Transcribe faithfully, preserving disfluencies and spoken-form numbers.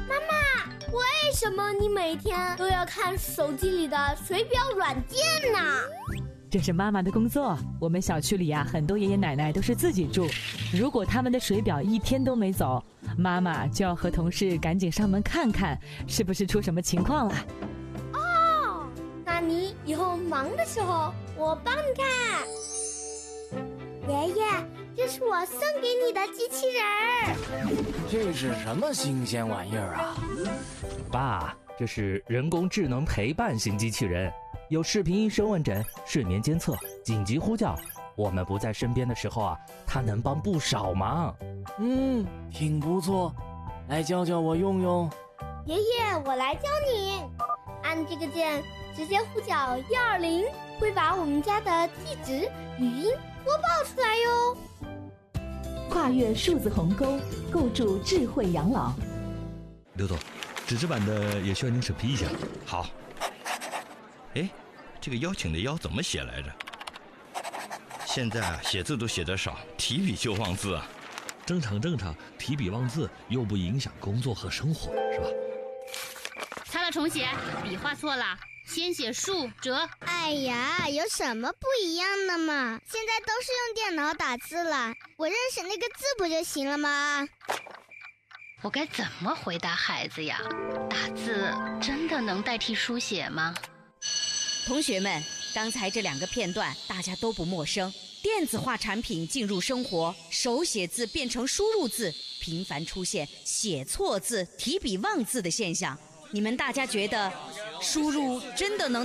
妈妈，为什么你每天都要看手机里的水表软件呢？ 这是妈妈的工作。我们小区里啊，很多爷爷奶奶都是自己住，如果他们的水表一天都没走，妈妈就要和同事赶紧上门看看，是不是出什么情况了。 哦，那你以后忙的时候，我帮你看。爷爷，这是我送给你的机器人儿。 这是什么新鲜玩意儿啊？ 爸，这是人工智能陪伴型机器人，有视频医生问诊、睡眠监测、紧急呼叫。我们不在身边的时候啊，它能帮不少忙。 嗯，挺不错，来教教我用用。 爷爷，我来教你。按这个键，直接呼叫一二零，会把我们家的地址、语音播报出来哟。 跨越数字鸿沟，构筑智慧养老。 刘总，纸质版的也需要您审批一下。 好。哎，这个邀请的邀怎么写来着？现在啊，写字都写得少，提笔就忘字啊。 正常正常，提笔忘字又不影响工作和生活，是吧？ 擦了重写，笔画错了，先写竖折。 哎呀，有什么不一样的嘛？现在都是用电脑打字了，我认识那个字不就行了吗？ 我该怎么回答孩子呀？打字真的能代替书写吗？ 同学们，刚才这两个片段大家都不陌生。电子化产品进入生活，手写字变成输入字，频繁出现写错字、提笔忘字的现象。你们大家觉得输入真的能